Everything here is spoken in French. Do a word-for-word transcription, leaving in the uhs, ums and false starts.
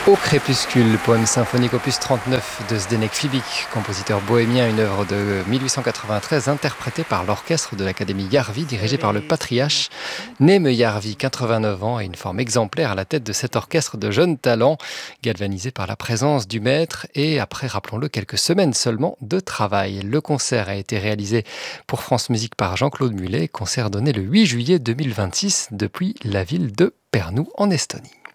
Au crépuscule, poème symphonique opus trente-neuf de Zdeněk Fibic, compositeur bohémien, une œuvre de mille huit cent quatre-vingt-treize interprétée par l'orchestre de l'Académie Jarvi, dirigé par le patriarche Néme Jarvi, quatre-vingt-neuf ans, et une forme exemplaire à la tête de cet orchestre de jeunes talents, galvanisé par la présence du maître et après, rappelons-le, quelques semaines seulement de travail. Le concert a été réalisé pour France Musique par Jean-Claude Mullet, concert donné le huit juillet deux mille vingt-six depuis la ville de Pärnu en Estonie.